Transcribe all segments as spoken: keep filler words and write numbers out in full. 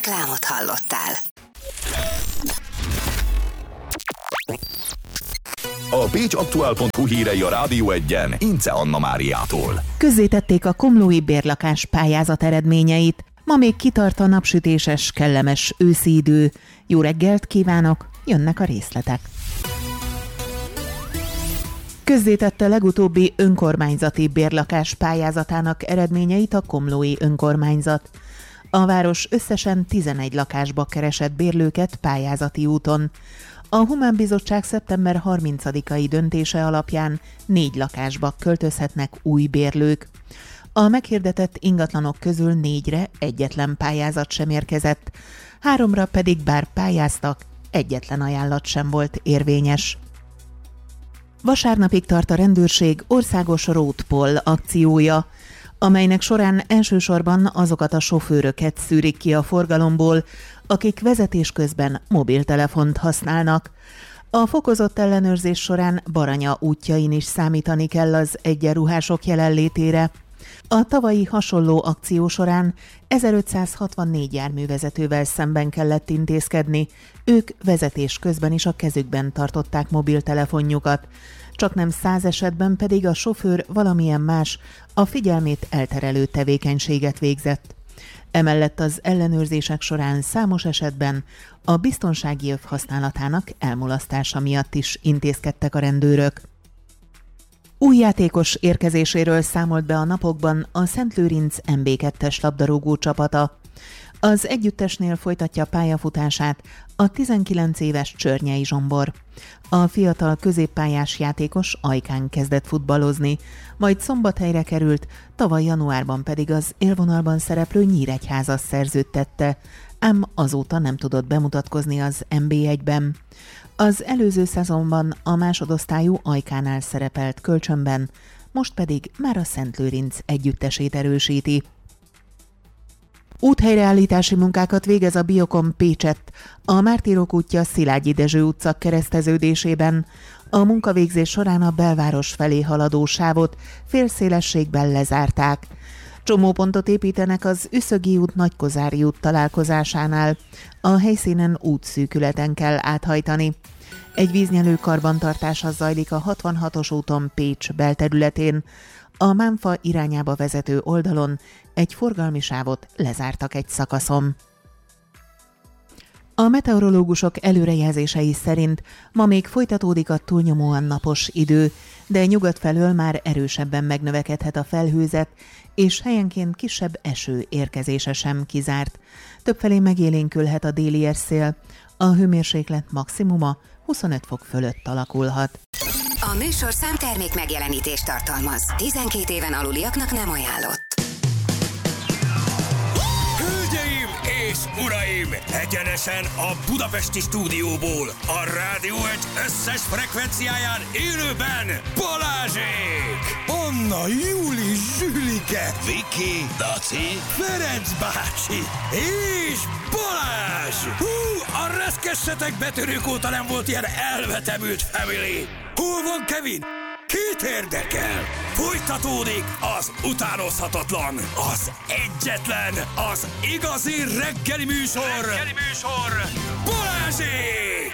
Reklámot hallottál. A pécsaktuál pont hu hírei a Rádió Egyen Ince Anna Máriától. Közzétették a komlói bérlakás pályázat eredményeit. Ma még kitart a napsütéses, kellemes őszi idő. Jó reggelt kívánok, jönnek a részletek. Közzétette legutóbbi önkormányzati bérlakás pályázatának eredményeit a komlói önkormányzat. A város összesen tizenegy lakásba keresett bérlőket pályázati úton. A Humán Bizottság szeptember harmincadikai döntése alapján négy lakásba költözhetnek új bérlők. A meghirdetett ingatlanok közül négyre egyetlen pályázat sem érkezett, háromra pedig bár pályáztak, egyetlen ajánlat sem volt érvényes. Vasárnapig tart a rendőrség országos Roadpoll akciója, amelynek során elsősorban azokat a sofőröket szűrik ki a forgalomból, akik vezetés közben mobiltelefont használnak. A fokozott ellenőrzés során Baranya útjain is számítani kell az egyenruhások jelenlétére. A tavalyi hasonló akció során ezerötszázhatvannégy járművezetővel szemben kellett intézkedni, ők vezetés közben is a kezükben tartották mobiltelefonjukat. Csaknem száz esetben pedig a sofőr valamilyen más, a figyelmét elterelő tevékenységet végzett. Emellett az ellenőrzések során számos esetben a biztonsági öv használatának elmulasztása miatt is intézkedtek a rendőrök. Új játékos érkezéséről számolt be a napokban a Szentlőrinc em bé kettes labdarúgó csapata. Az együttesnél folytatja pályafutását a tizenkilenc éves Csörnyei Zsombor. A fiatal középpályás játékos Ajkán kezdett futballozni, majd Szombathelyre került, tavaly januárban pedig az élvonalban szereplő Nyíregyházat szerződtette, ám azóta nem tudott bemutatkozni az em bé egyben. Az előző szezonban a másodosztályú Ajkánál szerepelt kölcsönben, most pedig már a Szentlőrinc együttesét erősíti. Úthelyreállítási munkákat végez a Biokom Pécsett, a Mártírok útja Szilágyi Dezső utca kereszteződésében. A munkavégzés során a belváros felé haladó sávot félszélességben lezárták. Csomópontot építenek az Üszögi út Nagykozári út találkozásánál. A helyszínen útszűkületen kell áthajtani. Egy víznyelő karbantartása zajlik a hatvanhatos úton Pécs belterületén. A Mámfa irányába vezető oldalon egy forgalmi sávot lezártak egy szakaszon. A meteorológusok előrejelzései szerint ma még folytatódik a túlnyomóan napos idő, de nyugat felől már erősebben megnövekedhet a felhőzet, és helyenként kisebb eső érkezése sem kizárt. Többfelé megélénkülhet a déli erszél, a hőmérséklet maximuma huszonöt fok fölött alakulhat. A műsorszám termék megjelenítést tartalmaz. tizenkét éven aluliaknak nem ajánlott. Hölgyeim és uraim! Egyenesen a budapesti stúdióból, a Rádió Egy összes frekvenciáján élőben Balázsék! Anna, Júli, Zsülike, Viki, Daci, Ferenc bácsi és Balázs! Hú, a reszkessetek betörők óta nem volt ilyen elvetemült family! Hol van Kevin? Kit érdekel? Folytatódik az utánozhatatlan, az egyetlen, az igazi reggeli műsor, reggeli műsor Balázsék!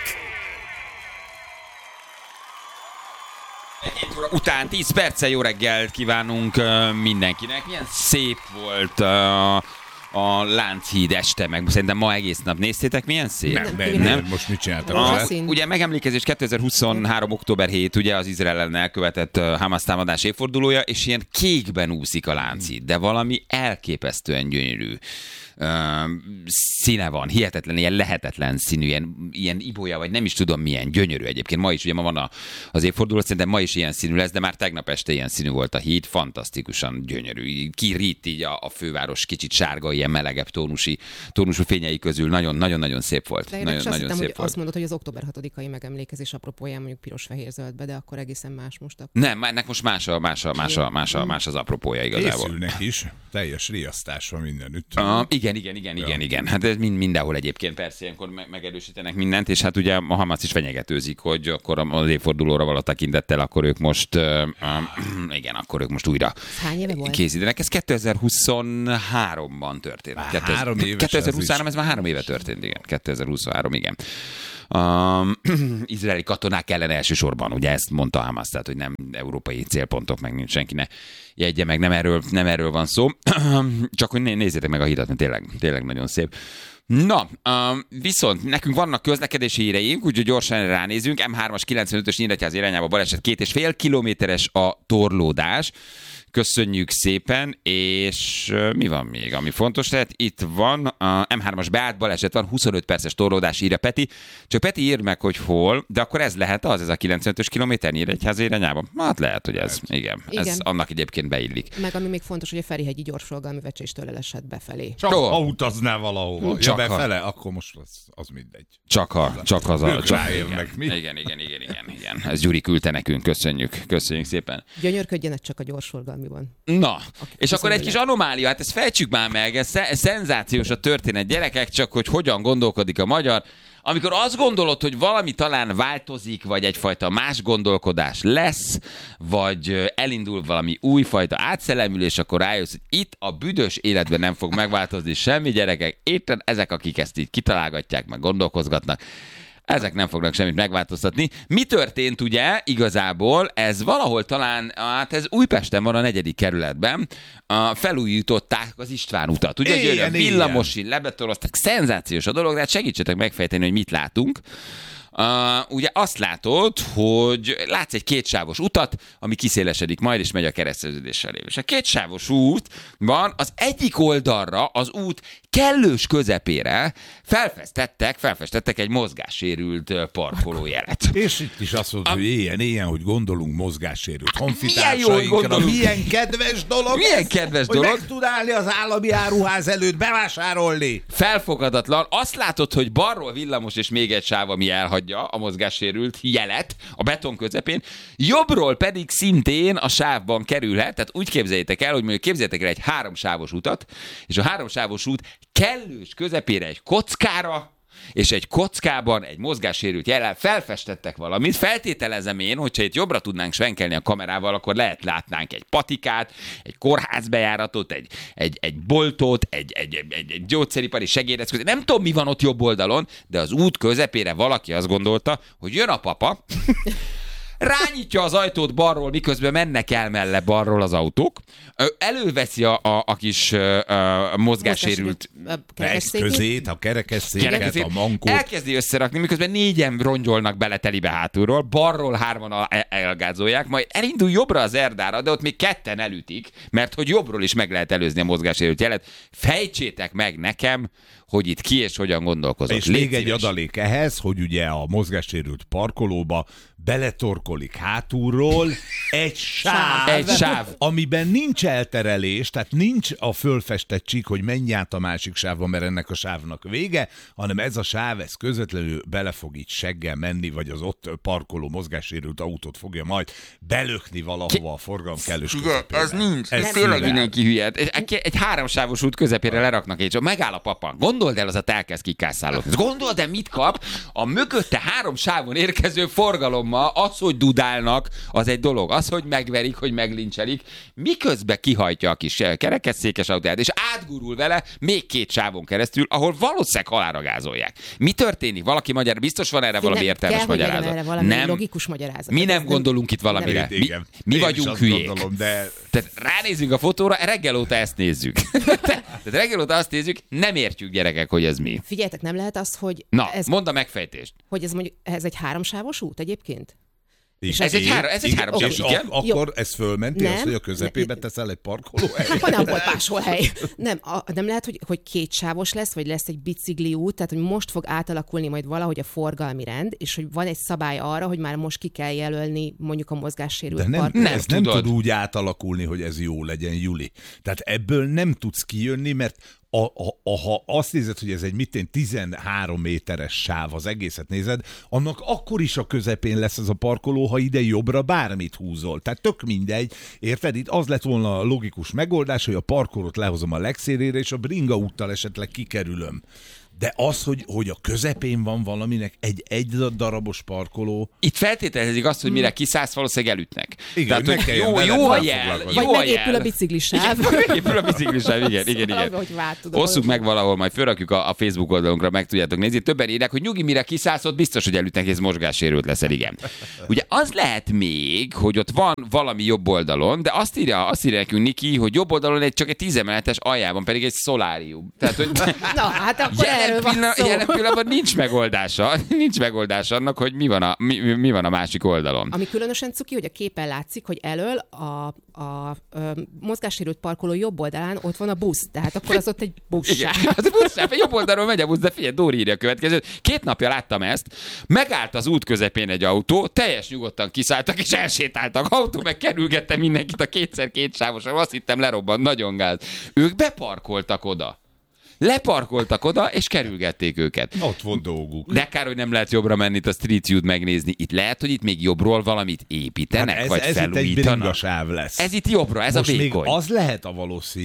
Egy óra után tíz perccel jó reggelt kívánunk mindenkinek. Milyen szép volt a... a Lánchíd este, meg szerintem ma egész nap néztétek, milyen szép? Nem, nem, nem. nem. Most mit csináltak? A, ugye megemlékezés kétezer-huszonhárom. október hetedike, ugye az Izrael ellen elkövetett uh, Hamas támadás évfordulója, és ilyen kékben úszik a Lánchíd, de valami elképesztően gyönyörű uh, színe van, hihetetlen, ilyen lehetetlen színű, ilyen, ilyen ibolya, vagy nem is tudom milyen, gyönyörű egyébként. Ma is, ugye ma van a, az évforduló, szerintem ma is ilyen színű lesz, de már tegnap este ilyen színű volt a híd, fantasztikusan gyönyörű. Kirít így a, a főváros kicsit sárga, ilyen melegebb tónusi, tónusú fényei közül. Nagyon-nagyon szép volt. De én nagyon, azt nagyon hittem, szép hogy volt. azt mondod, hogy az október hatodikai megemlékezés apropóján mondjuk piros-fehér-zöldbe, de akkor egészen más most. Akkor. Nem, ennek most más, a, más, a, más, a, más, a, más az apropója igazából. Készülnek is, teljes riasztás van mindenütt. Uh, igen, igen, igen, igen, igen. Hát ez mind, mindenhol egyébként persze ilyenkor me- megerősítenek mindent, és hát ugye a Hamas is fenyegetőzik, hogy akkor az évfordulóra való tekintettel, akkor ők most, uh, um, igen, akkor ők most újra Hány éve volt? készítenek. Ez kétezer-huszonháromban történt. Már három éves kétezer-huszonhárom, ez már három éve történt, igen. kétezer-huszonhárom, igen. Um, izraeli katonák ellen elsősorban, ugye ezt mondta Hamas, tehát, hogy nem európai célpontok, meg nincs senki, ne jegye meg, nem erről, nem erről van szó. Csak hogy nézzétek meg a hidat, mert tényleg, tényleg nagyon szép. Na, um, viszont nekünk vannak közlekedési híreink, úgyhogy gyorsan ránézünk. em hármas kilencvenötös Nyíregyház irányába baleset, két és fél kilométeres a torlódás. Köszönjük szépen, és uh, mi van még, ami fontos? Tehát itt van, a em hármas beállt baleset van, huszonöt perces torlódás, írja Peti. Csak Peti írd meg, hogy hol, de akkor ez lehet az, ez a kilencvenötös kilométer Nyíregyház irányában? Hát lehet, hogy ez, igen, igen. Ez annak egyébként beillik. Meg ami még fontos, hogy a Ferihegyi gyorsforgalmi vecséstől elesett befelé. Csak Jó. ha utaznál valahova, Csak ja ha. befele, akkor most az, az mindegy. Csak a, csak az a... Ők Csak, rájönnek, mi? igen, igen, igen, igen, igen. Ez Gyuri küldte nekünk, köszönjük, köszönjük szépen. Gyönyörködjenek csak a gyorsforgalmiban. Na, és akkor egy viszonylag. kis anomália, hát ezt fejtsük már meg, ez sze- szenzációs a történet, gyerekek, csak hogy hogyan gondolkodik a magyar. Amikor azt gondolod, hogy valami talán változik, vagy egyfajta más gondolkodás lesz, vagy elindul valami újfajta átszellemülés, akkor rájössz, hogy itt a büdös életben nem fog megváltozni semmi, gyerekek. Éppen ezek, akik ezt így kitalálgatják, meg gondolkozgatnak, ezek nem fognak semmit megváltoztatni. Mi történt ugye igazából? Ez valahol talán, hát ez Újpesten van a negyedik kerületben, a felújították az István utat. Ugye, Igen, hogy a igen. villamosin lebetorozták, szenzációs a dolog, de hát segítsetek megfejteni, hogy mit látunk. Uh, ugye azt látod, hogy látsz egy kétsávos utat, ami kiszélesedik majd, és megy a kereszteződéssel. És a kétsávos út van, az egyik oldalra, az út kellős közepére felfestettek, felfestettek egy mozgássérült parkolójelet. És itt is azt mondod, hogy ilyen, ilyen, hogy gondolunk mozgássérült Milyen jó, hogy honfitársainkra. gondolunk. Milyen kedves dolog. Milyen ez, kedves hogy dolog. meg tud állni az állami áruház előtt bevásárolni. Felfogadatlan. Azt látod, hogy balról villamos és még egy sáv, ami elhagyja a mozgássérült jelet a beton közepén, jobbról pedig szintén a sávban kerülhet, tehát úgy képzeljétek el, hogy mondjuk képzeljétek el egy háromsávos utat, és a háromsávos út kellős közepére egy kockára, és egy kockában egy mozgássérült jellel felfestettek valamit. Feltételezem én, hogyha itt jobbra tudnánk svenkelni a kamerával, akkor lehet látnánk egy patikát, egy kórházbejáratot, egy, egy, egy boltot, egy, egy, egy, egy, egy gyógyszeripari segédeszköz. Nem tudom, mi van ott jobb oldalon, de az út közepére valaki azt gondolta, hogy jön a papa, rányitja az ajtót balról, miközben mennek el melle balról az autók, előveszi a, a, a kis uh, mozgássérült Eszközét, a kerekesszéket, kerekezét, a mankót. elkezdi összerakni, miközben négyen rongyolnak bele telibe hátulról, balról hárman el- elgázolják, majd elindul jobbra az Erdára, de ott még ketten elütik, mert hogy jobbról is meg lehet előzni a mozgássérült jelet. Fejtsétek meg nekem, hogy itt ki és hogyan gondolkozott. És Légy még egy szíves. adalék ehhez, hogy ugye a mozgássérült parkolóba beletorkolik hátulról egy sáv, Egy sáv. amiben nincs elterelés, tehát nincs a fölfestett csík, hogy menj át a másik sávba, mert ennek a sávnak vége, hanem ez a sáv, ez közvetlenül bele fog így seggel menni, vagy az ott parkoló mozgássérült autót fogja majd belökni valahova a forgalom kellős Ugye, közepére. ez nincs. Ez Ez tényleg szürreál. mindenki hülye. Egy, egy háromsávos út közepére leraknak egy, megáll a papa. Gondold el, az a elkezd kikászálódni. Gondold el, mit kap a mögötte három sávon érkező forgalommal. Az, hogy dudálnak, az egy dolog. Az, hogy megverik, hogy meglincselik, miközben kihajtja a kis kerekesszékes autóját, és átgurul vele még két sávon keresztül, ahol valószínűleg halálra gázolják. Mi történik? Valaki magyar, biztos van erre valami Nem, értelmes kell, hogy legyen magyarázat. erre valami Nem. logikus magyarázat. Mi Ez nem gondolunk itt valamire. Nem. Mi, Igen. mi Én is vagyunk azt hülyék. gondolom, de- Tehát ránézünk a fotóra, reggel óta ezt nézzük. Tehát reggel óta azt nézzük, nem értjük, gyerekek, hogy ez mi. Figyeljetek, nem lehet az, hogy Na, ez, mondd a megfejtést. hogy ez mondjuk ez egy háromsávos út egyébként? És Ez egy három- ez egy igen, háromsávos, és igen. a- akkor ez fölmenti Nem. azt, hogy a közepébe teszel egy parkolóhelyet? Hát, ha nem volt máshol hely. Nem, a, nem lehet, hogy, hogy kétsávos lesz, vagy lesz egy bicikli út, tehát hogy most fog átalakulni majd valahogy a forgalmi rend, és hogy van egy szabály arra, hogy már most ki kell jelölni mondjuk a mozgássérült De nem, parkolót. ez nem tudod. tud úgy átalakulni, hogy ez jó legyen, Juli. Tehát ebből nem tudsz kijönni, mert a, a, ha azt nézed, hogy ez egy mitén tizenhárom méteres sáv, az egészet nézed, annak akkor is a közepén lesz ez a parkoló, ha ide jobbra bármit húzol. Tehát tök mindegy. Érted? Itt az lett volna a logikus megoldás, hogy a parkolót lehozom a legszélére, és a bringa úttal esetleg kikerülöm. De az, hogy, hogy a közepén van valaminek egy egy darabos parkoló. Itt feltételezik azt, hogy mire kiszállsz, valószínűleg elütnek. Igen, Tehát, hogy jó, jó a jel. Vagy Jó a megépül jel. a biciklisáv. Megépül a biciklisáv, igen, igen, igen. Valahogy vált, tudom, Osszuk meg valahol, majd fölrakjuk a, a Facebook oldalunkra, meg tudjátok nézni. Többen írják, hogy nyugi, mire kiszállsz, ott biztos, hogy elütnek, és mozgássérült leszel, igen. Ugye az lehet még, hogy ott van valami jobb oldalon, de azt írja, azt írja nekünk Niki, hogy jobb oldalon egy csak egy tízemeletes, aljában pedig egy szolárium. Tehát, hogy Na, hát akkor jelen, erről van pillanat, szó. jelen pillanatban nincs megoldása. Nincs megoldása annak, hogy mi van a, mi, mi van a másik oldalon. Ami különösen cuki, hogy a képen látszik, hogy elől a, a, a, a mozgássérült parkoló jobb oldalán ott van a busz. Tehát akkor az ott egy buszsáv. Igen, az a buszsáv, jobb oldalról megy a busz, de figyelj, Dóri írja a következőt. Két napja láttam ezt, megállt az út közepén egy autó, teljes nyugodtan kiszálltak és elsétáltak. Autó meg kerülgette mindenkit a kétszer két sávosan, azt hittem lerobbant, nagyon gáz. Ők beparkoltak oda. Leparkoltak oda, és kerülgették őket. Ott van dolguk. De kár, hogy nem lehet jobbra menni, itt a Street View-t megnézni. Itt lehet, hogy itt még jobbról valamit építenek, hát ez, vagy ez felújítanak. itt egy bringasáv lesz. Ez itt jobbra, ez Most a még vékony. az lehet a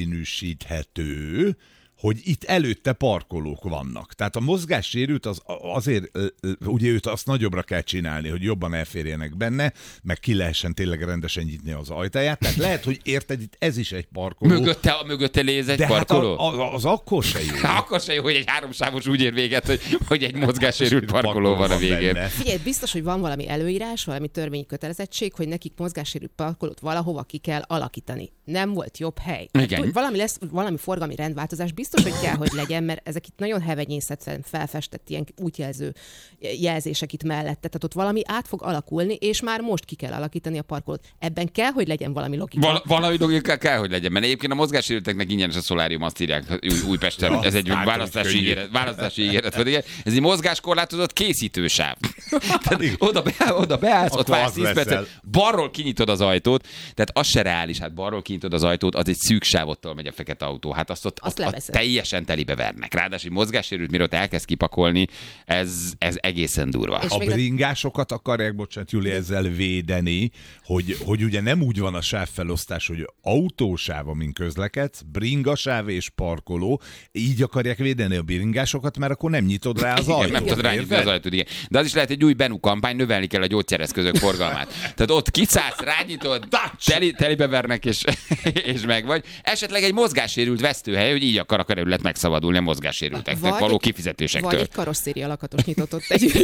valószínűsíthető, hogy itt előtte parkolók vannak. Tehát a mozgássérült az azért, ugye őt azt nagyobbra kell csinálni, hogy jobban elférjenek benne, meg ki lehessen tényleg rendesen nyitni az ajtaját. Tehát lehet, hogy érted, itt ez is egy parkoló. Mögötte, mögötte léz egy de parkoló? Hát a, a, az akkor se jó. Akkor se jó, hogy egy háromsávos úgy ér véget, hogy, hogy egy mozgássérült parkoló van a végén. Benne. Figyelj, biztos, hogy van valami előírás, valami törvényi kötelezettség, hogy nekik mozgássérült parkolót valahova ki kell alakítani. Nem volt jobb hely. Igen. Hát, valami lesz, valami forgalmi rendváltozás biztos, hogy kell, hogy legyen, mert ezek itt nagyon hevenyészetesen felfestett ilyen útjelző jelzések itt mellette. Tehát ott valami át fog alakulni, és már most ki kell alakítani a parkolót. Ebben kell, hogy legyen valami logika. Val- valami logika kell, hogy legyen, mert egyébként a mozgássérülteknek ingyenes a szolárium, azt írják Új- Újpesten. Ja, ez egy hát, választási könnyű. ígéret. Választási ígéret. Vagy igen. Ez egy mozgáskorlátozott készítősáv. Tehát oda, be, oda beállsz, ott Akkor vársz az tíz leszel. percet, balról kinyitod az ajtót, tehát az se reális, hát balról kinyitod az ajtót, az egy szűk sávottól megy a fekete autó. Hát azt ott, Azt ott, ott leveszed. teljesen telibe vernek. Ráadásul mozgássérült, mire ott elkezd kipakolni, ez, ez egészen durva. És A még a- bringásokat akarják, bocsánat, Júli, ezzel védeni, hogy, hogy ugye nem úgy van a sávfelosztás, hogy autósáv, amin közlekedsz, bringasáv és parkoló, így akarják védeni a bringásokat, mert akkor nem nyitod rá az Igen, ajtót. nem tudod rányitni érted? az ajtót, igen. De az is lehet egy új Benú kampány, növelni kell a gyógyszereszközök forgalmát. Tehát ott kiszállsz, rányitod, teli, telibe vernek, és, és meg vagy. Esetleg egy mozgássérült vesztőhely, hogy így akar a kerület megszabadulni a mozgássérülteknek való kifizetésektől. Vagy egy karosszéria lakatos nyitott ott egy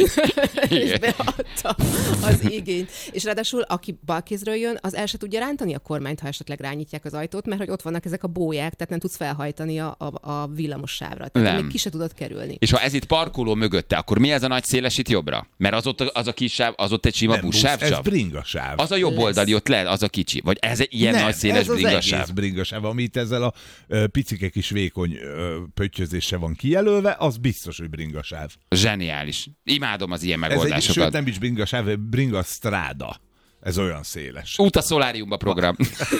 és beadta az igényt. És ráadásul, aki balkézről jön, az el se tudja rántani a kormányt, ha esetleg rányitják az ajtót, mert hogy ott vannak ezek a bóják, tehát nem tudsz felhajtani a, a, a villamos sávra. Tehát Nem. még ki se tudod kerülni. És ha ez itt parkoló mögötte, akkor mi ez a nagy széles itt jobbra? Mert az ott, az a kis sáv, az ott egy sima Nem busz, buszsáv ez csak? bringasáv. Az a jobb Lesz. oldali ott le, az a kicsi. Vagy ez egy ilyen Nem, nagy széles ez az bringasáv? egész bringasáv, amit ezzel a ö, picike kis vékony ö, pöttyözése van kijelölve, az biztos, hogy bringasáv. Zseniális. Imádom az ilyen Ez egy, megoldásokat. sőt nem is bringasáv, bringastráda. Ez olyan széles. Út a szoláriumba program.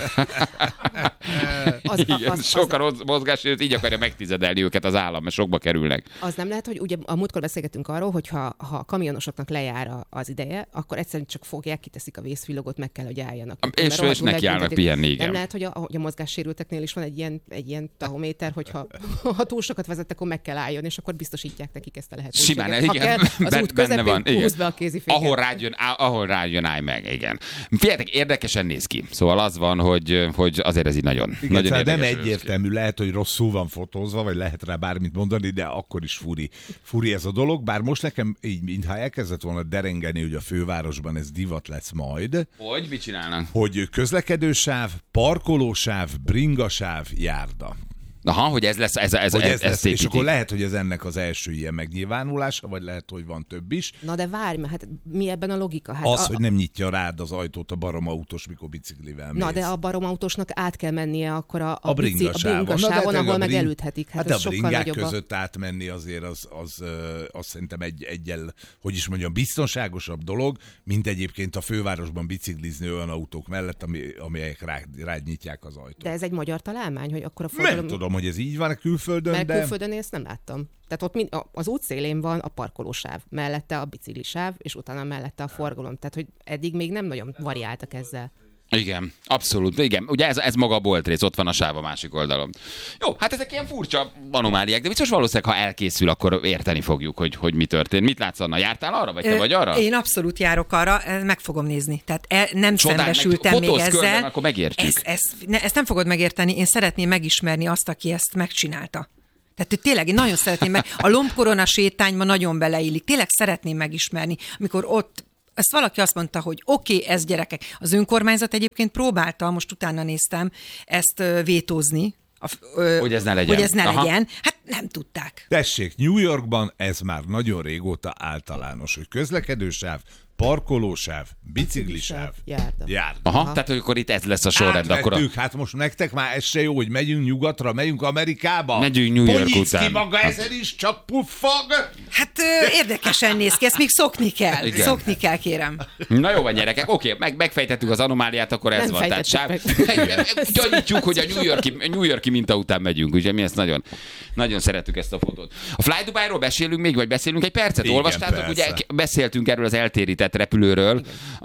Az, Igen, az, az, sokan az, mozgásért így akarja megtizedelni őket az állam, mert sokba kerülnek. az nem lehet, hogy ugye a múltkor beszélgetünk arról, hogy ha, ha a kamionosoknak lejár a- az ideje, akkor egyszerűen csak fogják, kiteszik a vészvilogot, meg kell, hogy álljanak. És- Mert és rohadtul nekiállnak megbüntetik. pihenni, igen. Nem lehet, hogy a, hogy a mozgássérülteknél is van egy ilyen, egy ilyen tahométer, hogyha ha túl sokat vezet, akkor meg kell álljon, és akkor biztosítják nekik ezt a lehetőséget. Simán, ha igen. kell, az Ben- út benne van, közepén igen. húzd be a kéziféket. Ahol rájön, á- ahol rájön, állj meg, igen. Figyeljetek, érdekesen néz ki. Szóval az van, hogy, hogy azért ez így nagyon, Igen, nagyon tehát nem érdekes. egyértelmű, lehet, hogy rosszul van fotózva, vagy lehet rá bármit mondani, de akkor is furi, furi ez a dolog. Bár most nekem így, mintha elkezdett volna derengeni, hogy a fővárosban ez divat lesz majd, Hogy? Mit csinálnak? hogy közlekedősáv, parkolósáv, bringasáv, járda. Aha, hogy ez lesz, ez, ez, Hogy ez, ez ez lesz, és építik. akkor lehet, hogy ez ennek az első ilyen megnyilvánulása, vagy lehet, hogy van több is. Na de várj, mert hát mi ebben a logika? Hát Az, a, hogy nem nyitja rád az ajtót a baromautós, mikor biciklivel mész. Na, de a baromautósnak át kell mennie akkor a, a, A bici- bringasávon. a bringasávon, Na, de hát ahol a meg bring- elüthetik. Hát, Hát ez a sokkal bringák nagyobb. A... között átmenni azért az, az, az, az szerintem egy, egyel, hogy is mondjam, biztonságosabb dolog, mint egyébként a fővárosban biciklizni olyan autók mellett, ami, amelyek rá, rád nyitják az ajtót. De ez egy magyar találmány, hogy akkor a forgalom... Nem tudom, hogy ez így van a külföldön, Mert de... külföldön én ezt nem láttam. Tehát ott mind, a- az útszélén van a parkolósáv, mellette a biciklisáv, és utána mellette a forgalom. Tehát, hogy eddig még nem nagyon variáltak ezzel. Igen, abszolút, igen. Ugye ez, ez maga a boltrész, ott van a sáv a másik oldalon. Jó, hát ezek ilyen furcsa anomáliák, de biztos valószínűleg, ha elkészül, akkor érteni fogjuk, hogy, hogy mi történt. Mit látsz, Anna? Jártál arra, vagy te vagy arra? Én abszolút járok arra, meg fogom nézni. Tehát e, nem Csodál, szembesültem meg, még ezzel. Körben, akkor megértjük. Ezt, ezt, ne, ezt nem fogod megérteni, én szeretném megismerni azt, aki ezt megcsinálta. Tehát hogy tényleg én nagyon szeretném meg, a lombkorona sétányban nagyon beleillik. Tényleg szeretném megismerni, amikor ott ezt valaki azt mondta, hogy oké, okay, ez gyerekek. Az önkormányzat egyébként próbálta, most utána néztem, ezt ö, vétózni. A, ö, hogy ez ne legyen. Hogy ez ne legyen. Hát nem tudták. Tessék, New Yorkban ez már nagyon régóta általános, hogy közlekedősáv, parkolósáv, biciklisáv, járda. járda. Aha, Aha, tehát hogy akkor itt ez lesz a sorrend. Akkor a... hát most nektek már ez se jó, hogy megyünk nyugatra, megyünk Amerikába. Megyünk New York Ponyicki után. maga ezer is csak puffog. Hát ö, érdekesen néz ki, ezt még szokni kell. Igen. Szokni kell, kérem. Na jó van, gyerekek, oké, meg, megfejtettük az anomáliát, akkor ez Nem van. Tehát sáv... fejtettük Gyanítjuk, hogy a New Yorki, New Yorki minta után megyünk, ugye mi ezt nagyon, nagyon szeretük ezt a fotót. A Fly Dubai-ról beszélünk még, vagy beszélünk egy percet? Igen, Olvastátok? persze. Ugye beszéltünk erről az eltérített repülőről,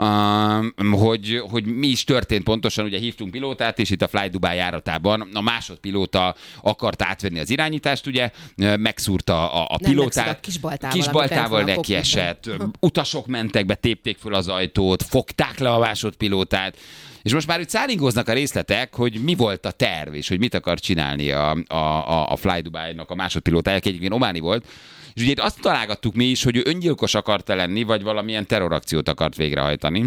um, hogy, hogy mi is történt pontosan, ugye hívtunk pilótát, és itt a Fly Dubai járatában a másodpilóta akart átvenni az irányítást, ugye, megszúrta a, a Nem pilótát. megszúrt, kisbaltával, Kisbaltával ami bent neki van a esett, utasok mentek be, tépték föl az ajtót, fogták le a másodpilótát, és most már itt szállingóznak a részletek, hogy mi volt a terv, és hogy mit akar csinálni a, a, a, a Fly Dubai-nak a másodpilótája, aki egyébként ománi volt. És ugye itt azt találgattuk mi is, hogy ő öngyilkos akart lenni, vagy valamilyen terrorakciót akart végrehajtani.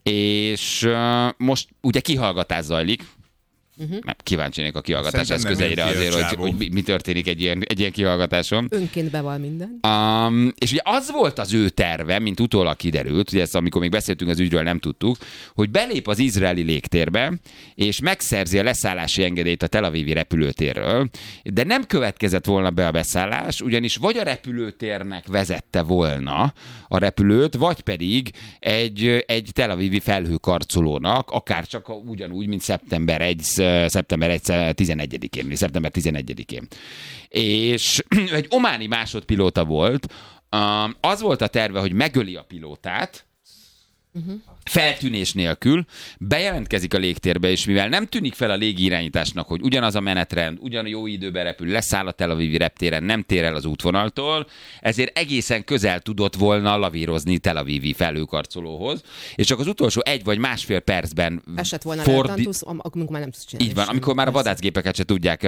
És uh, most ugye kihallgatás zajlik. Uh-huh. Kíváncsi lennék a kihallgatás eszközeire azért, hogy, hogy mi, mi történik egy ilyen, egy ilyen kihallgatáson. Önként beval minden. Um, és ugye az volt az ő terve, mint utólag kiderült, ugye ezt amikor még beszéltünk az ügyről, nem tudtuk, hogy belép az izraeli légtérbe, és megszerzi a leszállási engedélyt a Tel Avivi repülőtérről, de nem következett volna be a beszállás, ugyanis vagy a repülőtérnek vezette volna a repülőt, vagy pedig egy, egy Tel Avivi felhőkarcolónak, akár csak ugyanúgy, mint szeptember elseje, szeptember tizenegyedikén, szeptember tizenegyedikén. És egy ománi másodpilóta volt, az volt a terve, hogy megöli a pilótát, uh-huh. feltűnés nélkül, bejelentkezik a légtérbe, és mivel nem tűnik fel a légirányításnak, hogy ugyanaz a menetrend, ugyan jó időben repül, leszáll a Tel Avivi reptéren, nem tér el az útvonaltól, ezért egészen közel tudott volna lavírozni Tel Avivi felhőkarcolóhoz, és csak az utolsó egy vagy másfél percben esett volna fordi... lehetantusz, amikor már nem tudsz csinálni. Így van, amikor már a vadászgépeket se tudják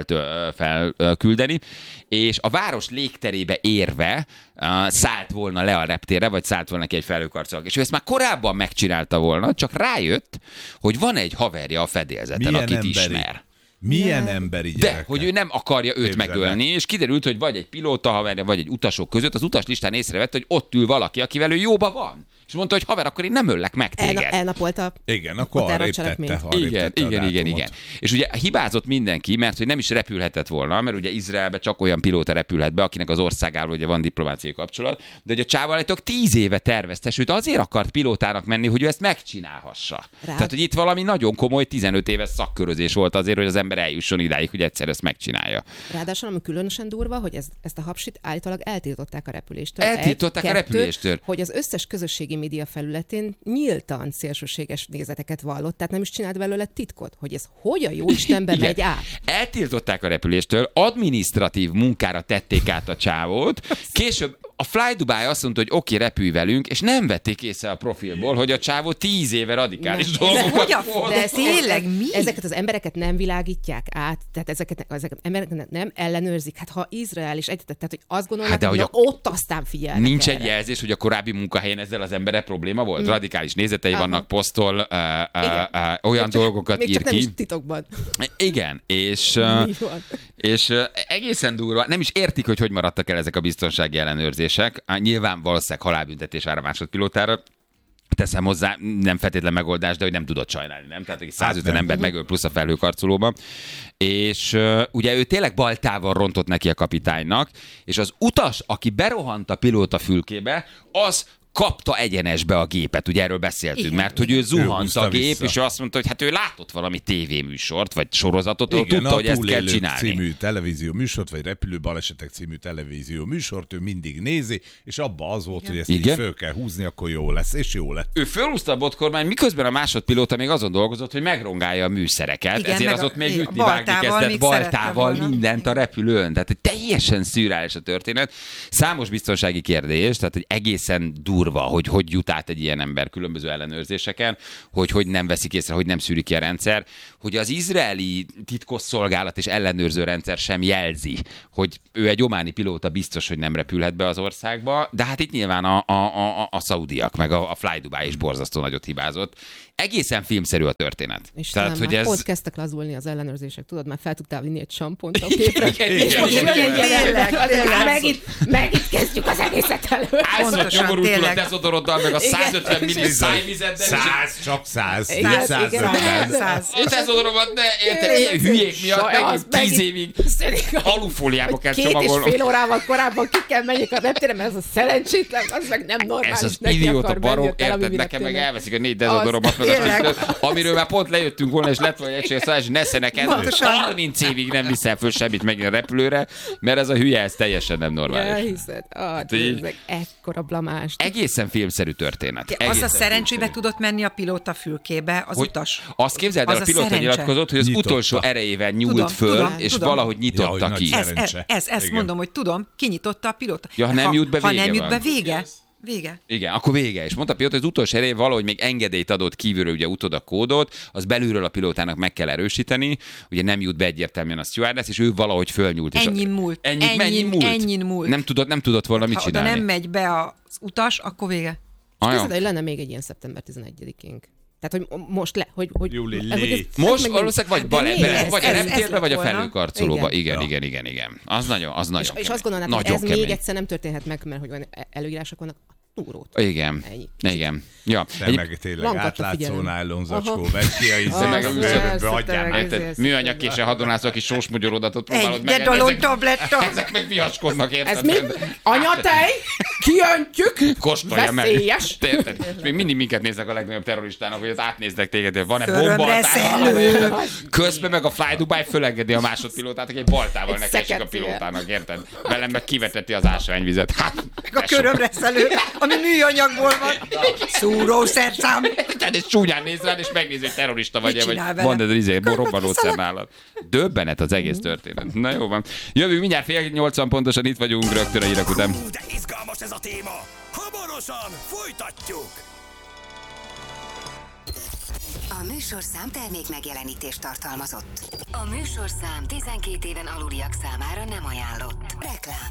felküldeni, és a város légterébe érve uh, szállt volna le a reptérre, vagy szállt volna neki egy felhőkarcoló. És ő ezt már korábban megcsinálta volna, csak rájött, hogy van egy haverja a fedélzeten, Milyen akit emberi. ismer. Milyen yeah. emberi De, gyerekek. hogy ő nem akarja őt Képzelek. megölni, és kiderült, hogy vagy egy pilóta haverja, vagy egy utasok között az utaslistán észrevett, hogy ott ül valaki, akivel ő jóba van. És mondta, hogy haver, akkor én nem öllek meg téged. Elna, elnapolta. Igen, akkor arrébb tette. Igen, igen, igen, igen. És ugye hibázott mindenki, mert hogy nem is repülhetett volna, mert ugye Izraelbe csak olyan pilóta repülhet be, akinek az országával ugye van diplomáciai kapcsolat, de hogy a csávalátok tíz éve tervezte, sőt azért akart pilótának menni, hogy ő ezt megcsinálhassa. Rá. Tehát, hogy itt valami nagyon komoly tizenöt éves szakkörözés volt azért, hogy az ember eljusson idáig, hogy egyszer ezt megcsinálja. Ráadásul ami különösen durva, hogy ez, ezt a hapsit állítólag eltiltották a repüléstől. Eltiltották Egy, a repüléstől. Hogy az összes közösségi média felületén nyíltan szélsőséges nézeteket vallott, tehát nem is csinált belőle titkot, hogy ez hogy a jó Istenbe megy át. Eltiltották a repüléstől, adminisztratív munkára tették át a csávót, később a Fly Dubai azt mondta, hogy oké, repülj velünk, és nem vették észre a profilból, hogy a csávó tíz éve radikális nem. dolgokat De ez tényleg mi? Ezeket az embereket nem világítják át, tehát ezeket, ezeket az embereket nem ellenőrzik. Hát ha Izrael is egyetet, tehát hogy azt gondolnak, hát hogy a... ott aztán figyelnek. Nincs erre. egy jelzés, hogy a korábbi munkahelyen ezzel az emberre probléma volt? Mm. Radikális nézetei Aha. vannak, posztol, uh, uh, uh, olyan csak, dolgokat még ír csak ki. Nem is titokban. Igen, és, uh, és uh, egészen durva, nem is értik, hogy hogy maradtak el ezek a biztonsági ellenőrzések. Uh, nyilván valószínűleg halálbüntetés ára másodpilótára. Teszem hozzá, nem feltétlen megoldás, de hogy nem tudott sajnálni, nem? Tehát, hogy százötven ember megöl plusz a felhőkarcolóban. És uh, ugye ő tényleg baltával rontott neki a kapitánynak, és az utas, aki berohant a pilóta fülkébe, az kapta egyenesbe a gépet, ugye erről beszéltünk, igen, mert hogy ő zuhant ő a gép, vissza. és ő azt mondta, hogy hát ő látott valami tévéműsort, vagy sorozatot, Igen, tudta, a hogy ezt kell Túlélők csinálni. című televízió műsort, vagy Repülőbalesetek című televízió műsort, ő mindig nézi, és abba az volt, hogy ezt így Igen? föl kell húzni, akkor jó lesz, és jó lett. Ő fölhúzta a botkormány, miközben a másodpilóta még azon dolgozott, hogy megrongálja a műszereket, Igen, ezért meg az a- ott még igen, ütni, a vágni baltával kezdett még szerette baltával volna. mindent a repülőn. Tehát egy teljesen szürreális a történet. Számos biztonsági kérdés, tehát egy egészen durva, hogy hogy jut át egy ilyen ember különböző ellenőrzéseken, hogy hogy nem veszik észre, hogy nem szűri ki a rendszer, hogy az izraeli titkosszolgálat és ellenőrző rendszer sem jelzi, hogy ő egy ománi pilóta biztos, hogy nem repülhet be az országba, de hát itt nyilván a, a, a, a szaudiak, meg a, a Fly Dubai is borzasztó nagyot hibázott. Egészen filmszerű a történet. És Tehát, talán hogy már ez... pont kezdtek lazulni az ellenőrzések, tudod, már fel tudtál vinni egy sampont a képre. És igen, most igen, jön igen. egy jelenet, Tényleg, megint, megint kezdjük az egészet elő. Állsz a Pontosan, nyomorultul a tényleg. dezodoroddal, meg a százötven milli szájvizeddel, és Száz, csak száz, Igen, nincs száz igen, ötven. Száz. a dezodoromat ne érted, ilyen hülyék miatt Saj, az megint tíz megint- évig alufóliába kell Két és csomagolnom. fél órával korábban ki kell menjek a reptére, mert ez a szerencsétlen, az meg nem normális. Ez az neki idióta akar menni a barok, Tel Avivi érted, nekem meg reptérre. elveszik a négy dezodoromat, meg a tényleg. tisztőt, amiről már pont lejöttünk volna, és lett volna egy egységes szállás, és nesze neked, Pontosan. harminc évig nem viszel föl semmit megint a repülőre, mert ez a hülye, ez teljesen nem Ja, normális. hiszed. Ah, így- tényleg, ekkora blamást. Egészen filmszerű történet. Az a Egészen szerencsébe filmszerű. tudott menni a pilóta fülkébe, az Hogy utas. Azt képzeld el, Az a a pilóta szerencse. nyilatkozott, hogy az Nyitotta. utolsó erejével nyúlt Tudom, föl, tudom, és tudom. valahogy Ja, nyitotta hogy nagy ki. Ez, ez, szerencse. ez, ezt Igen. mondom, hogy tudom, kinyitotta a pilóta. Ja, ha nem jut be, ha vége nem jut van. be, vége. Vége. Igen, akkor vége. És mondta a pilóta, hogy az utolsó erején valahogy még engedélyt adott kívülről, ugye utoda kódot, az belülről a pilótának meg kell erősíteni, ugye nem jut be egyértelműen a stewardess, és ő valahogy fölnyúlt. és Ennyin múlt. Ennyi, Ennyin- mennyi múlt? ennyin múlt. Nem tudott, nem tudott volna mit Ha oda csinálni. nem megy be az utas, akkor vége. Ah, jó. Képzeld, hogy lenne még egy ilyen szeptember tizenegyedikénk. Tehát, hogy most le, hogy... hogy Júli, hogy lé. ez- Most meg- valószínűleg vagy De bal miért? ebben, vagy a Ez- ez reptérbe, lett vagy a volna. felhőkarcolóba. Igen, Igen. igen, igen, igen. Az nagyon, az nagyon És, és kemény. azt gondolnád, hogy Nagyon ez kemény. még egyszer nem történhet meg, mert hogy van előírások vannak, túrót. Igen, Ennyi. igen. Ja. Te Egy- meg tényleg Lankadt a átlátszó figyelem. nájlon zacskó, Aha. vedd ki a Te ízet, meg a a bőrödbe, persze, hagyjál te meg. meg- Érted? Műanyag késsel hadonászok, és sósmagyarodatot próbálod meg. Egyedalon Ezek, tabletta. ezek meg viaskodnak, érted? Ez mi? Anyatej? Kiöntjük? Kóstolja meg. Veszélyes. Érted? És még mindig minket néznek a legnagyobb terroristának, hogy az átnéznek téged, hogy van-e Szörömre bomba. a szelő. társadalomban. Közben meg a Fly Dubai fölengedi a másodpilótát, aki egy baltával Egy nekesik a szeketszél. pilótának, érted? Velem meg kiveteti az ásványvizet. Hát, Meg a körömre szelő, ami műanyagból van. Szúrószerszám. Tehát és csúnyán néz rád, és megnézi, hogy terrorista vagy-e, Mit vagy csinál vele? van ez izé, Körbe robbanószer teszem. nálad. Döbbenet az egész történet. Na jó van. Jövünk mindjárt fél nyolcan pontosan, itt vagyunk rögtön a hírek után. Hú, de izgalmas ez a téma! Hamarosan folytatjuk! A műsorszám termék megjelenítést tartalmazott. A műsorszám tizenkét éven aluliak számára nem ajánlott. Reklám.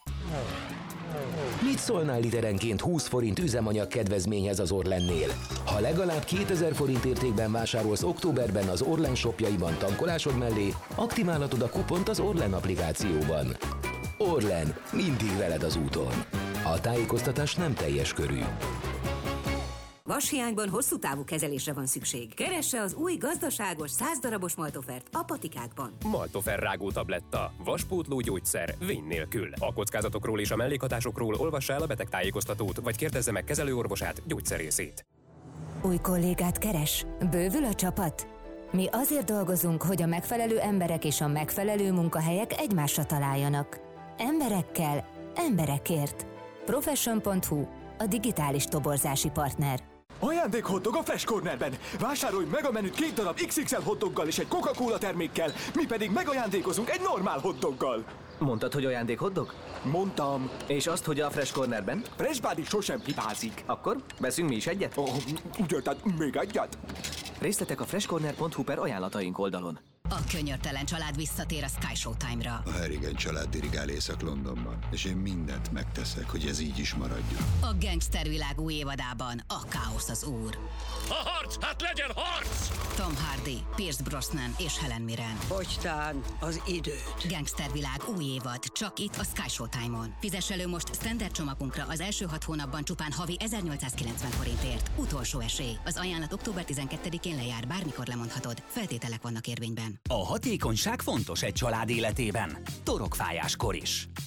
Mit szólnál literenként húsz forint üzemanyag kedvezményhez az Orlennél? Ha legalább kétezer forint értékben vásárolsz októberben az Orlen shopjaiban tankolásod mellé, aktiválhatod a kupont az Orlen applikációban. Orlen, mindig veled az úton. A tájékoztatás nem teljes körű. Vashiányban hosszú távú kezelésre van szükség. Keresse az új gazdaságos száz darabos Maltofert a patikákban. Maltofer rágó tabletta. Vaspótló gyógyszer. Vény nélkül. A kockázatokról és a mellékhatásokról olvassa el a betegtájékoztatót, vagy kérdezze meg kezelőorvosát, gyógyszerészét. Új kollégát keres? Bővül a csapat? Mi azért dolgozunk, hogy a megfelelő emberek és a megfelelő munkahelyek egymásra találjanak. Emberekkel, emberekért. Profession pont hu, a digitális toborzási partner. Ajándék hotdog a Fresh Cornerben! Vásárolj meg a menüt két darab iksz iksz el hotdoggal és egy Coca-Cola termékkel, mi pedig megajándékozunk egy normál hotdoggal. Mondtad, hogy ajándék hotdog? Mondtam. És azt, hogy a Fresh Cornerben? Fresh Body sosem hibázik. Akkor veszünk mi is egyet? Oh, ugye, tehát még egyet? Részletek a freshcorner pont hu per ajánlataink oldalon. A könyörtelen család visszatér a Sky Showtime-ra. A Harrigan család dirigál Észak-Londonban, és én mindent megteszek, hogy ez így is maradjon. A gangstervilág új évadában a káosz az úr. A harc, hát legyen harc! Tom Hardy, Pierce Brosnan és Helen Mirren. Fogytán az időt. Gangstervilág új évad, csak itt a Sky Showtime-on. Fizess elő most standard csomagunkra az első hat hónapban csupán havi ezernyolcszázkilencven forintért. Utolsó esély. Az ajánlat október tizenkettedikén lejár, bármikor lemondhatod. Feltételek vannak érvényben. A hatékonyság fontos egy család életében. Torokfájáskor is.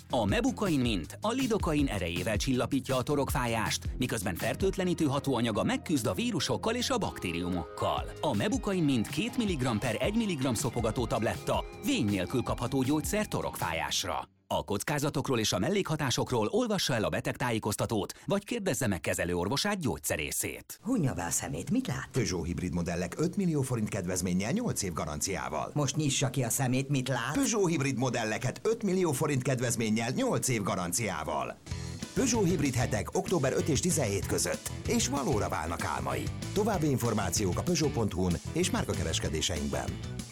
A Mebukain mint a lidokain erejével csillapítja a torokfájást, miközben fertőtlenítő hatóanyaga megküzd a vírusokkal és a baktériumokkal. A Mebukain mint két milligramm per egy milligramm szopogató tabletta vény nélkül kapható gyógyszer torokfájásra. A kockázatokról és a mellékhatásokról olvassa el a betegtájékoztatót, vagy kérdezze meg kezelőorvosát, gyógyszerészét. Hunja be a szemét, mit lát? Peugeot hibrid modellek öt millió forint kedvezménnyel nyolc év garanciával. Most nyissa ki a szemét, mit lát? Peugeot hibrid modelleket öt millió forint kedvezménnyel nyolc év garanciával. Peugeot hibrid hetek október ötödike és tizenhetedike között, és valóra válnak álmai. További információk a peugeot pont hu-n és márkakereskedéseinkben.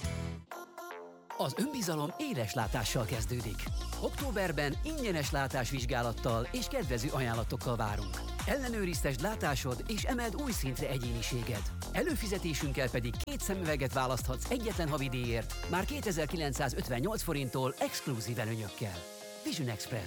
Az önbizalom éles látással kezdődik. Októberben ingyenes látásvizsgálattal és kedvező ajánlatokkal várunk. Ellenőriztesd látásod és emeld új szintre egyéniséged. Előfizetésünkkel pedig két szemüveget választhatsz egyetlen havidíjért, már kétezer-kilencszázötvennyolc forinttól exkluzív előnyökkel. Vision Express.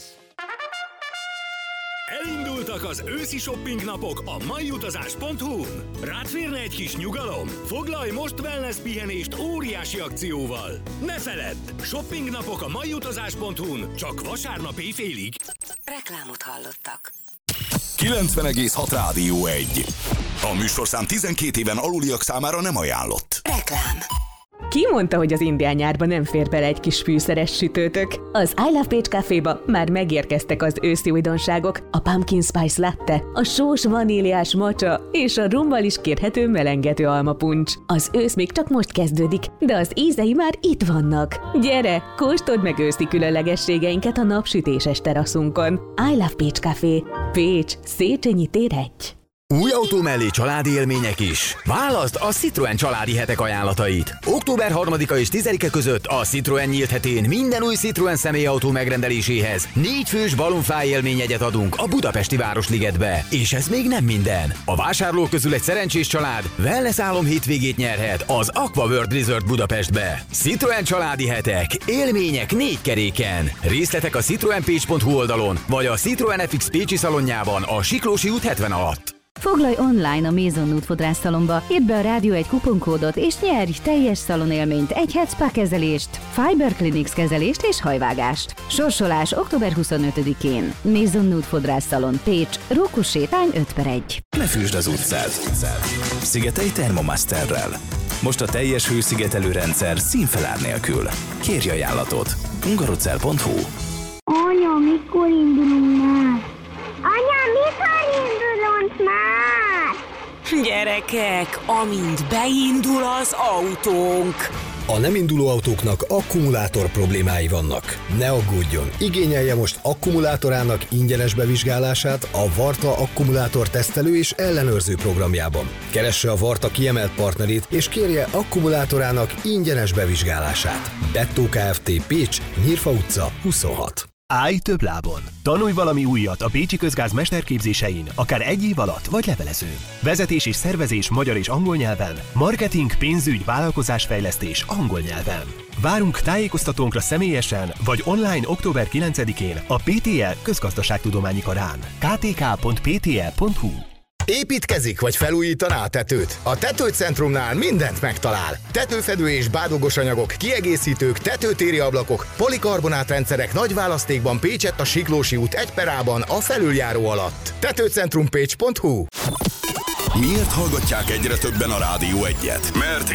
Elindultak az őszi shopping napok a maiutazás pont hu-n. Rád férne egy kis nyugalom? Foglalj most wellness pihenést óriási akcióval. Ne feledd! Shopping napok a maiutazás pont hu-n csak vasárnap éjfélig. Reklámot hallottak. kilencven egész hat Rádió egy. A műsorszám tizenkét éven aluliak számára nem ajánlott. Reklám. Ki mondta, hogy az indián nyárban nem fér bele egy kis fűszeres sütőtök? Az I Love Pécs Caféba már megérkeztek az őszi újdonságok, a Pumpkin Spice Latte, a sós vaníliás matcha és a rummal is kérhető melengető almapuncs. Az ősz még csak most kezdődik, de az ízei már itt vannak. Gyere, kóstold meg őszi különlegességeinket a napsütéses teraszunkon. I Love Pécs Café. Pécs, Széchenyi tér egy. Új autó mellé családi élmények is. Válaszd a Citroen családi hetek ajánlatait. október harmadika és tizedike között a Citroen nyílt hetén minden új Citroen személyautó megrendeléséhez négy fős balonfáj élményegyet adunk a budapesti Városligetbe. És ez még nem minden. A vásárlók közül egy szerencsés család wellness álom hétvégét nyerhet az Aqua World Resort Budapestbe. Citroen családi hetek. Élmények négy keréken. Részletek a citroen pécs pont hu oldalon, vagy a Citroen ef iksz Pécsi szalonjában a Siklósi út hetven alatt. Foglalj online a Maison Nude fodrásszalomba, írd be a Rádió egy kuponkódot és nyerj teljes szalonélményt, egy head spa kezelést, Fiber Clinics kezelést és hajvágást. Sorsolás október huszonötödikén. Maison Nude fodrásszalon, Pécs, Rókus sétány öt per egy. Ne fűsd az utcát. Szigetelj Thermomasterrel. Most a teljes hőszigetelő rendszer színfelár nélkül. Kérj ajánlatot. hungarocell pont hu. Anya, mikor indulunk már? Anya, mikor indulunk már? Gyerekek, amint beindul az autónk. A nem induló autóknak akkumulátor problémái vannak. Ne aggódjon, igényelje most akkumulátorának ingyenes bevizsgálását a Varta akkumulátor tesztelő és ellenőrző programjában. Keresse a Varta kiemelt partnerét és kérje akkumulátorának ingyenes bevizsgálását. Bettó Kft. Pécs, Nyírfa utca huszonhat. Állj több lábon! Tanulj valami újat a Pécsi Közgáz mesterképzésein, akár egy év alatt vagy levelezőn. Vezetés és szervezés magyar és angol nyelven, marketing, pénzügy, vállalkozásfejlesztés angol nyelven. Várunk tájékoztatónkra személyesen vagy online október kilencedikén a pé té el Közgazdaságtudományi Karán. k t k pont p t e pont hu. Építkezik vagy felújítaná a tetőt? A Tetőcentrumnál mindent megtalál. Tetőfedő és bádogos anyagok, kiegészítők, tetőtéri ablakok, polikarbonát rendszerek nagy választékban Pécsett a Siklósi út egy per á-ban a felüljáró alatt. tetőcentrumpécs pont hu. Miért hallgatják egyre többen a Rádió egyet? Mert